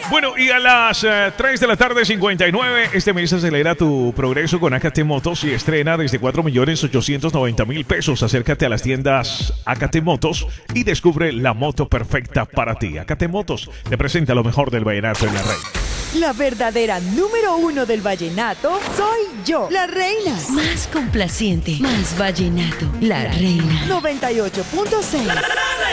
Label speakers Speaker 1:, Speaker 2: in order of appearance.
Speaker 1: Bueno, y a las 3 de la tarde, 59, este mes acelera tu progreso con AKT Motos y estrena desde 4.890.000 pesos. Acércate a las tiendas AKT Motos y descubre la moto perfecta para ti. AKT Motos te presenta lo mejor del vallenato en la red.
Speaker 2: La verdadera número uno del vallenato soy yo, la reina.
Speaker 3: Más complaciente, más vallenato, la reina.
Speaker 2: 98.6